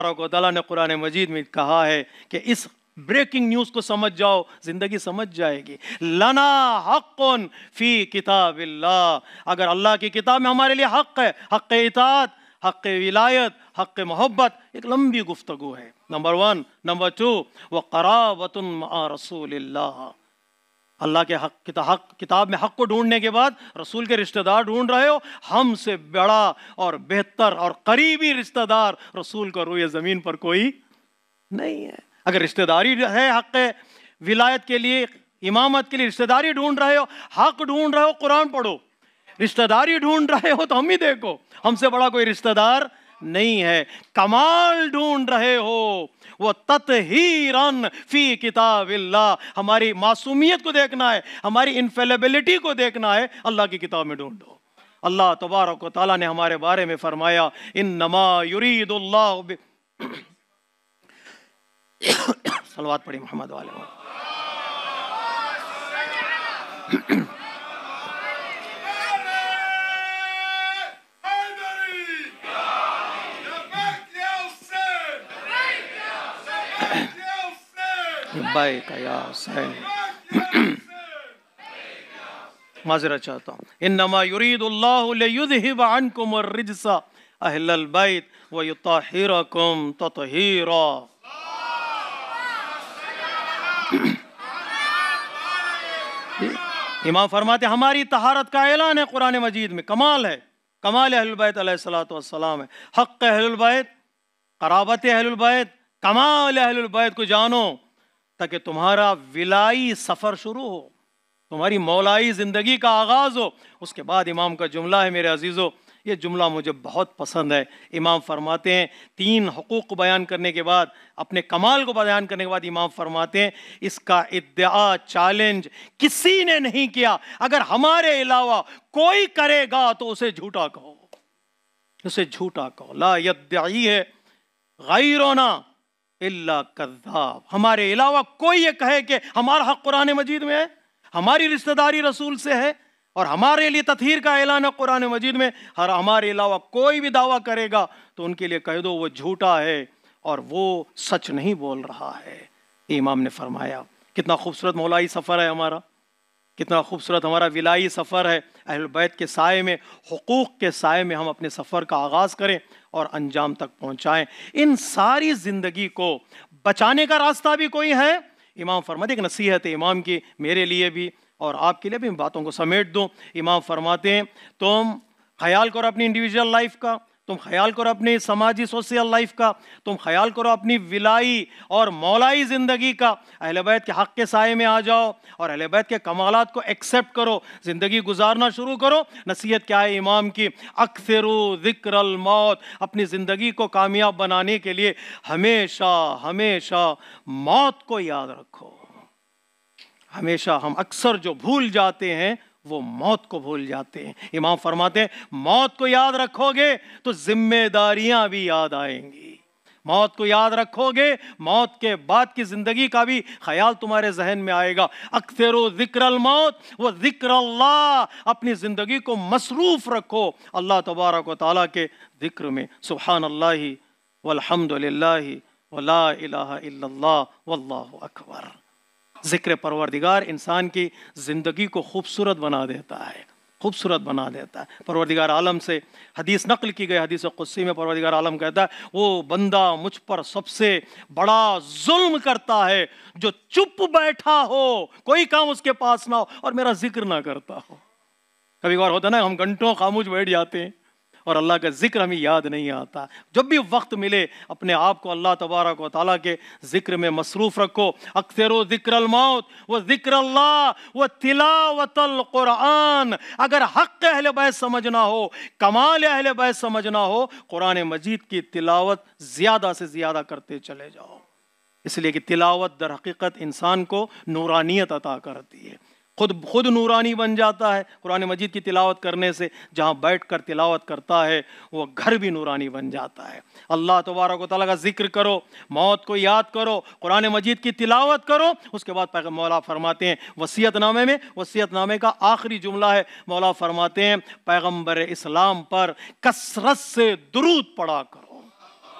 तआला ने कुरान मजीद में कहा है कि इस ब्रेकिंग न्यूज को समझ जाओ, जिंदगी समझ जाएगी। लना हक़्क़ुन फी किताबिल्लाह, अगर अल्लाह की किताब में हमारे लिए हक है, हक़ इताअत, हक़ विलायत, हक़ मोहब्बत, एक लंबी गुफ्तगू है। नंबर 1। नंबर 2, व क़राबतुन मआ रसूलिल्लाह, अल्लाह के हक किताब में हक को ढूंढने के बाद रसूल के रिश्तेदार ढूंढ रहे हो। हमसे बड़ा और बेहतर और करीबी रिश्तेदार रसूल को रूए ज़मीन पर कोई नहीं है। अगर रिश्तेदारी है हक विलायत के लिए, इमामत के लिए रिश्तेदारी ढूंढ रहे हो, हक ढूंढ रहे हो, कुरान पढ़ो। रिश्तेदारी ढूंढ रहे हो तो हम ही देखो, हमसे बड़ा कोई रिश्तेदार नहीं है। कमाल ढूंढ रहे हो, वो तत्हीरन फी किताबिल्लाह, हमारी मासूमियत को देखना है, हमारी इनफेलेबिलिटी को देखना है, अल्लाह की किताब में ढूंढो। अल्लाह तबारक व तआला ने हमारे बारे में फरमाया, इन्नमा युरीदुल्लाहु सलवात पढ़ी मोहम्मद वाले माजरत चाहता हूँ। इन्नमा युरीदुल्लाहु लियुज़हिब अन्कुम अर्रिज्सा अहलल बैत व युत्तहिरकुम तत्हीरा। इमाम फरमाते हमारी तहारत का ऐलान है कुरान मजीद में। कमाल है, कमाल अहलुल बैत अलैहिस्सलातु वस्सलाम है, हक़ अहलुल बैत, क़राबत अहलुल बैत, कमाल अहलुल बैत को जानो ताकि तुम्हारा विलाई सफ़र शुरू हो, तुम्हारी मौलाई ज़िंदगी का आगाज़ हो। उसके बाद इमाम का जुमला है मेरे अजीज़ों, ये जुमला मुझे बहुत पसंद है। इमाम फरमाते हैं 3 हुकूक़ को बयान करने के बाद, अपने कमाल को बयान करने के बाद इमाम फरमाते हैं इसका इद्दिआ, चैलेंज किसी ने नहीं किया, अगर हमारे अलावा कोई करेगा तो उसे झूठा कहो, उसे झूठा कहो। ला यद्दई है गैरुना इल्ला कज़्ज़ाब, हमारे अलावा कोई ये कहे कि हमारा हक कुरान मजीद में है, हमारी रिश्तेदारी रसूल से है और हमारे लिए तत्हीर का ऐलान है कुरान मजीद में, हमारे अलावा कोई भी दावा करेगा तो उनके लिए कह दो वो झूठा है और वो सच नहीं बोल रहा है। इमाम ने फरमाया कितना खूबसूरत मौलाई सफ़र है हमारा, कितना खूबसूरत हमारा विलाई सफ़र है। अहल बैत के साए में, हुकूक़ के साए में हम अपने सफ़र का आगाज़ करें और अंजाम तक पहुँचाएँ। इन सारी ज़िंदगी को बचाने का रास्ता भी कोई है। इमाम फरमाते, एक नसीहत है इमाम की मेरे लिए भी और आपके लिए भी, बातों को समेट दूं। इमाम फरमाते हैं तुम ख्याल करो अपनी इंडिविजुअल लाइफ का, तुम ख्याल करो अपनी समाजी सोशल लाइफ का, तुम ख्याल करो अपनी विलाई और मौलाई ज़िंदगी का। अहले बैत के हक़ के साए में आ जाओ और अहले बैत के कमालात को एक्सेप्ट करो, ज़िंदगी गुजारना शुरू करो। नसीहत क्या है इमाम की? अक्सरू ज़िक्रल मौत, अपनी ज़िंदगी को कामयाब बनाने के लिए हमेशा हमेशा मौत को याद रखो। हमेशा हम अक्सर जो भूल जाते हैं वो मौत को भूल जाते हैं। इमाम फरमाते हैं मौत को याद रखोगे तो जिम्मेदारियां भी याद आएंगी। मौत को याद रखोगे, मौत के बाद की जिंदगी का भी ख्याल तुम्हारे जहन में आएगा। अक्सरो ज़िक्रल मौत व ज़िक्रल्लाह, अपनी जिंदगी को मसरूफ रखो अल्लाह तबारक व तआला के जिक्र में। सुब्हानल्लाहि वल्हम्दुलिल्लाहि वला इलाहा इल्लल्लाह वल्लाहु अकबर। ज़िक्र परवरदिगार इंसान की ज़िंदगी को खूबसूरत बना देता है, खूबसूरत बना देता है। परवरदिगार आलम से हदीस नक़ल की गई, हदीस क़ुद्सी में परवरदिगार आलम कहता है वो बंदा मुझ पर सबसे बड़ा जुल्म करता है जो चुप बैठा हो, कोई काम उसके पास ना हो और मेरा जिक्र ना करता हो। कभी कभार होता है ना, हम घंटों खामोश बैठ जाते हैं और अल्लाह का जिक्र हमें याद नहीं आता। जब भी वक्त मिले अपने आप को अल्लाह तबारक व तआला के जिक्र में मसरूफ़ रखो। अक्सरो ज़िक्रल मौत व ज़िक्रल्लाह व तिलावतल कुरान। अगर हक़ अहले बैत समझना हो, कमाल अहले बैत समझना हो, कुरान मजीद की तिलावत ज़्यादा से ज़्यादा करते चले जाओ, इसलिए कि तिलावत दर हकीकत इंसान को नूरानियत अता करती है, खुद नूरानी बन जाता है। कुरान मजीद की तिलावत करने से जहाँ बैठ कर तिलावत करता है वो घर भी नूरानी बन जाता है। अल्लाह तबारक व तआला का जिक्र करो, मौत को याद करो, कुरान मजीद की तिलावत करो। उसके बाद मौला फरमाते हैं वसीयतनामे में, वसीयतनामे का आखिरी जुमला है, मौला फरमाते हैं पैगम्बर इस्लाम पर कसरत से दुरूद पढ़ा करो।